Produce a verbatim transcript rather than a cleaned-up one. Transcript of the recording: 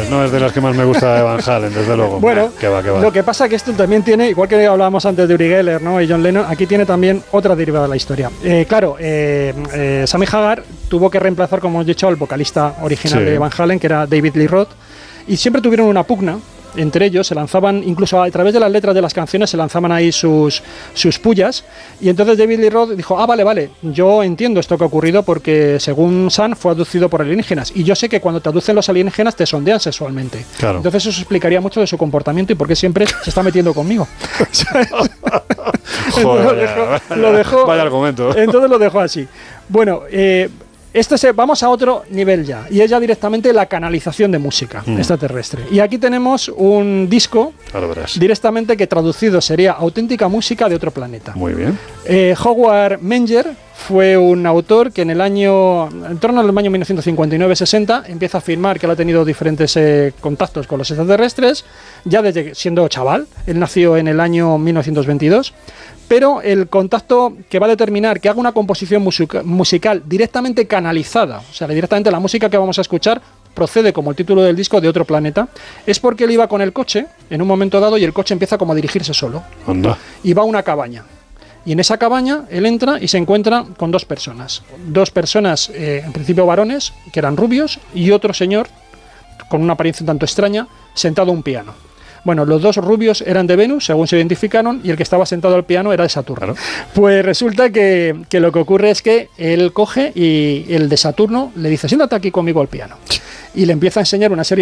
es, no es de las que más me gusta de Van Halen, desde luego. Bueno, que va, que va. Lo que pasa es que esto también tiene, igual que hablábamos antes de Uri Geller, ¿no? Y John Lennon, aquí tiene también otra derivada de la historia. Eh, claro, eh, eh, Sammy Hagar tuvo que reemplazar, como hemos dicho, al vocalista original Sí. de Van Halen, que era David Lee Roth, y siempre tuvieron una pugna. Entre ellos se lanzaban, incluso a través de las letras de las canciones, se lanzaban ahí sus, sus pullas. Y entonces David Lee Roth dijo, ah, vale, vale, yo entiendo esto que ha ocurrido porque según Sun fue abducido por alienígenas. Y yo sé que cuando te abducen los alienígenas te sondean sexualmente. Claro. Entonces eso explicaría mucho de su comportamiento y por qué siempre se está metiendo conmigo. Joder, lo dejó, lo dejó, vaya argumento. Entonces lo dejó así. Bueno, eh, Este se, vamos a otro nivel ya, y es ya directamente la canalización de música mm. extraterrestre. Y aquí tenemos un disco directamente que traducido sería auténtica música de otro planeta. Muy bien. Eh, Howard Menger fue un autor que en el año, en torno al año mil novecientos cincuenta y nueve sesenta, empieza a afirmar que él ha tenido diferentes eh, contactos con los extraterrestres, ya desde siendo chaval. Él nació en el año mil novecientos veintidós. Pero el contacto que va a determinar que haga una composición musica, musical directamente canalizada, o sea, directamente la música que vamos a escuchar procede, como el título del disco, de otro planeta, es porque él iba con el coche en un momento dado y el coche empieza como a dirigirse solo. Anda. Y va a una cabaña. Y en esa cabaña él entra y se encuentra con dos personas. Dos personas, eh, en principio varones, que eran rubios, y otro señor, con una apariencia un tanto extraña, sentado a un piano. Bueno, los dos rubios eran de Venus, según se identificaron, y el que estaba sentado al piano era de Saturno. Claro. Pues resulta que, que lo que ocurre es que él coge y el de Saturno le dice, siéntate aquí conmigo al piano. Y le empieza a enseñar una serie